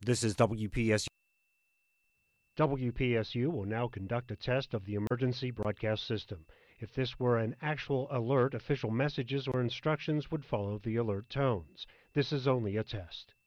This is WPSU. WPSU will now conduct a test of the emergency broadcast system. If this were an actual alert, official messages or instructions would follow the alert tones. This is only a test.